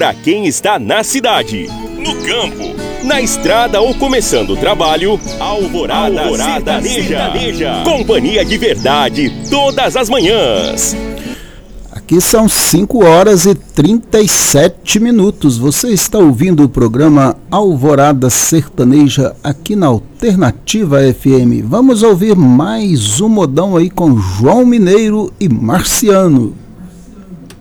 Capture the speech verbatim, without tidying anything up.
para quem está na cidade, no campo, na estrada ou começando o trabalho. Alvorada, Alvorada Sertaneja. Sertaneja. Companhia de verdade todas as manhãs. Aqui são cinco horas e trinta e sete minutos. Você está ouvindo o programa Alvorada Sertaneja aqui na Alternativa F M. Vamos ouvir mais um modão aí com João Mineiro e Marciano.